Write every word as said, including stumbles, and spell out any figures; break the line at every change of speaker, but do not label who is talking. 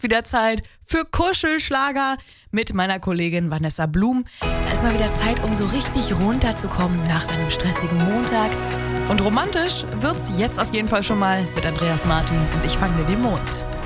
wieder Zeit für Kuschelschlager mit meiner Kollegin Vanessa Blum. Da ist mal wieder Zeit, um so richtig runterzukommen nach einem stressigen Montag. Und romantisch wird's jetzt auf jeden Fall schon mal mit Andreas Martin und Ich fange dir den Mond.